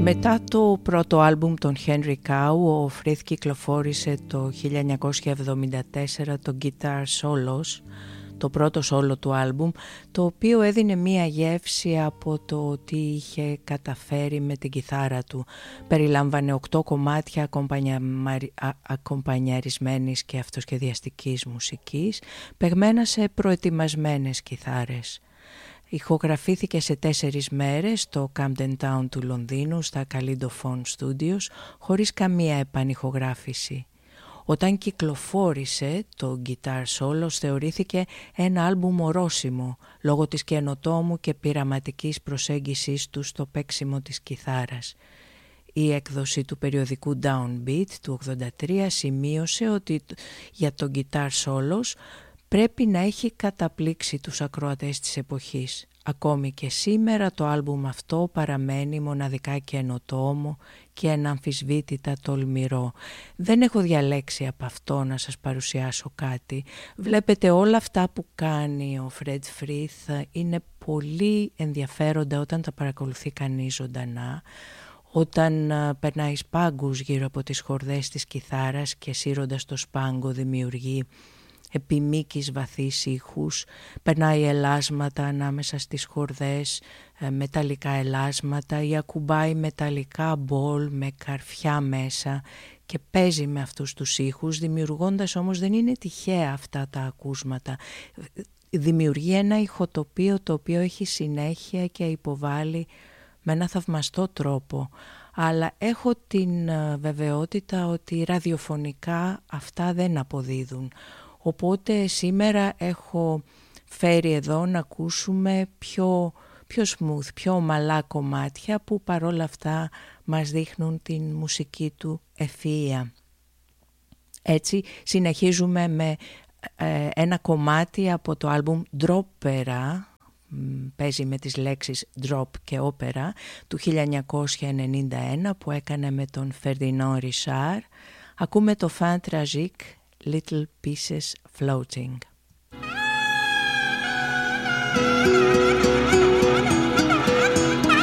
Μετά το πρώτο άλμπουμ των Henry Cow, ο Frith κυκλοφόρησε το 1974 το Guitar Solos, το πρώτο σόλο του άλμπουμ, το οποίο έδινε μία γεύση από το τι είχε καταφέρει με την κιθάρα του. Περιλάμβανε 8 κομμάτια ακομπανιαρισμένης και αυτοσχεδιαστικής μουσικής, παιγμένα σε προετοιμασμένες κιθάρες. Ηχογραφήθηκε σε 4 μέρες στο Camden Town του Λονδίνου, στα Kaleidophone Studios, χωρίς καμία επανηχογράφηση. Όταν κυκλοφόρησε, το Guitar Solos θεωρήθηκε ένα άλμπουμ ορόσημο, λόγω της καινοτόμου και πειραματικής προσέγγισης του στο παίξιμο της κιθάρας. Η έκδοση του περιοδικού Downbeat του 1983 σημείωσε ότι για το Guitar Solos πρέπει να έχει καταπλήξει τους ακροατές της εποχής. Ακόμη και σήμερα το άλμπουμ αυτό παραμένει μοναδικά καινοτόμο και αναμφισβήτητα τολμηρό. Δεν έχω διαλέξει από αυτό να σας παρουσιάσω κάτι. Βλέπετε, όλα αυτά που κάνει ο Fred Frith είναι πολύ ενδιαφέροντα όταν τα παρακολουθεί κανείς ζωντανά. Όταν περνάει σπάγκους γύρω από τις χορδές της κιθάρας και σύροντας το σπάγκο δημιουργεί επιμήκης βαθύς ήχους, περνάει ελάσματα ανάμεσα στις χορδές, μεταλλικά ελάσματα, ή ακουμπάει μεταλλικά μπολ με καρφιά μέσα και παίζει με αυτούς τους ήχους, δημιουργώντας, όμως δεν είναι τυχαία αυτά τα ακούσματα. Δημιουργεί ένα ηχοτοπίο το οποίο έχει συνέχεια και υποβάλλει με ένα θαυμαστό τρόπο. Αλλά έχω την βεβαιότητα ότι ραδιοφωνικά αυτά δεν αποδίδουν. Οπότε σήμερα έχω φέρει εδώ να ακούσουμε πιο smooth, πιο ομαλά κομμάτια που παρόλα αυτά μας δείχνουν την μουσική του ευφυΐα. Έτσι συνεχίζουμε με ένα κομμάτι από το άλμπουμ Dropera, παίζει με τις λέξεις drop και opera, του 1991 που έκανε με τον Ferdinand Richard. Ακούμε το Fin Tragique, Little Pieces Floating.